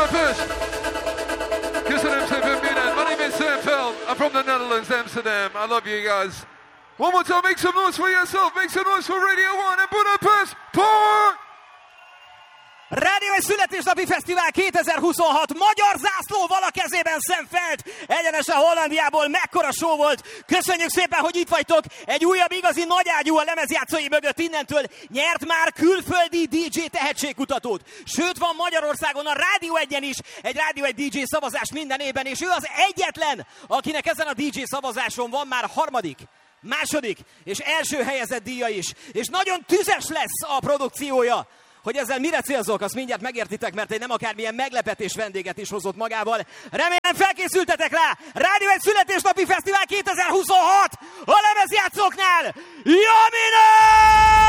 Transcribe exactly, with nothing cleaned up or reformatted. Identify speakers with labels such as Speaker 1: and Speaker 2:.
Speaker 1: Budapest. Köszönöm szépen minden. My name is Sam Feld. I'm from the Netherlands, Amsterdam. I love you guys. One more time, make some noise for yourself. Make some noise for Radio one and Budapest. Port!
Speaker 2: Rádió egy születésnapi fesztivál kétezer-huszonhat. Magyar zászlóval a kezében Sam Feld. Egyenesen Hollandiából. Mekkora show volt. Köszönjük szépen, hogy itt vagytok. Egy újabb igazi nagyágyú a lemezjátszói mögött innentől. Nyert már külföldi dé dzsé tehetségkutatót. Sőt, van Magyarországon a Rádió egyen is egy Rádió egy dé dzsé szavazás minden évben, és ő az egyetlen, akinek ezen a dé dzsé szavazáson van már harmadik, második és első helyezett díja is. És nagyon tüzes lesz a produkciója. Hogy ezzel mire célzok, azt mindjárt megértitek, mert egy nem akármilyen meglepetés vendéget is hozott magával. Remélem felkészültetek rá! Rádió egy születésnapi fesztivál kétezer-huszonhat a lemezjátszóknál! Jamina!